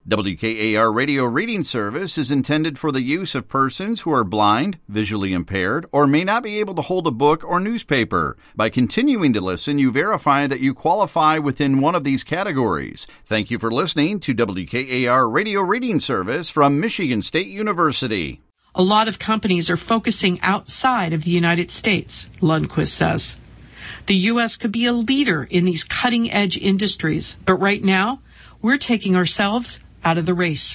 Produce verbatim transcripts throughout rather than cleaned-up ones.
W K A R Radio Reading Service is intended for the use of persons who are blind, visually impaired, or may not be able to hold a book or newspaper. By continuing to listen, you verify that you qualify within one of these categories. Thank you for listening to W K A R Radio Reading Service from Michigan State University. A lot of companies are focusing outside of the United States, Lundquist says. The U S could be a leader in these cutting-edge industries, but right now, we're taking ourselves out of the race.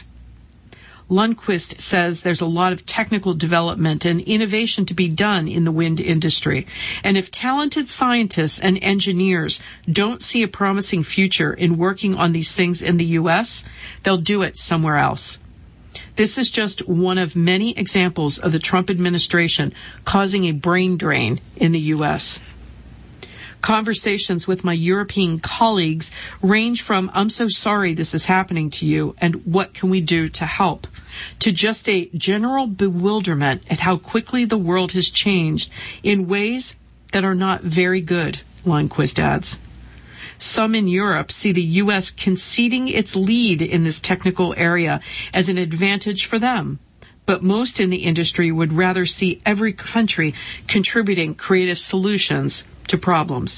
Lundquist says there's a lot of technical development and innovation to be done in the wind industry. And if talented scientists and engineers don't see a promising future in working on these things in the U S, they'll do it somewhere else. This is just one of many examples of the Trump administration causing a brain drain in the U S. Conversations with my European colleagues range from, I'm so sorry this is happening to you, and what can we do to help, to just a general bewilderment at how quickly the world has changed in ways that are not very good, Lundquist adds. Some in Europe see the U S conceding its lead in this technical area as an advantage for them. But most in the industry would rather see every country contributing creative solutions to problems.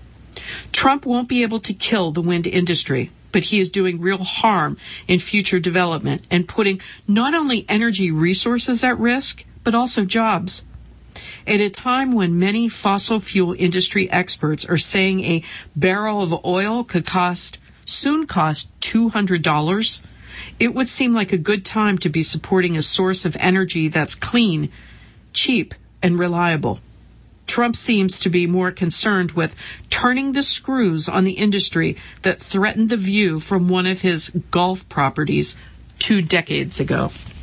Trump won't be able to kill the wind industry, but he is doing real harm in future development and putting not only energy resources at risk, but also jobs. At a time when many fossil fuel industry experts are saying a barrel of oil could cost, soon cost two hundred dollars, it would seem like a good time to be supporting a source of energy that's clean, cheap, and reliable. Trump seems to be more concerned with turning the screws on the industry that threatened the view from one of his golf properties two decades ago.